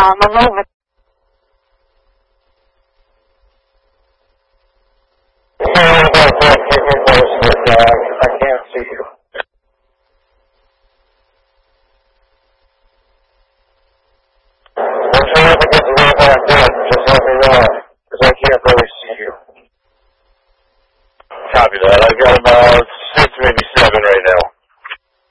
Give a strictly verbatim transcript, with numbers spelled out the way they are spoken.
Um, a moment. I can't see you. I'm trying to get the way back in. Just let me know, because I can't really see you. Copy that. I've got about